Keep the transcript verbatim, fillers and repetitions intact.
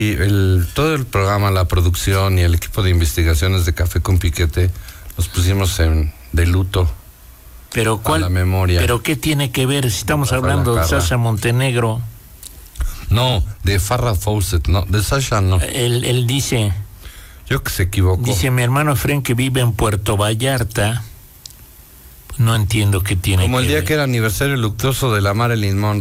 Y el, todo el programa, la producción y el equipo de investigaciones de Café con Piquete nos pusimos en, de luto. Pero cuál, la memoria. Pero qué tiene que ver si estamos Rafael hablando de Acarra. Sasha Montenegro. No, de Farrah Fawcett, no, de Sasha no. Él, él dice, Yo que se equivocó. dice mi hermano Efren que vive en Puerto Vallarta. No entiendo qué tiene Como que el día ver. que era aniversario luctuoso de la Marilyn Monroe.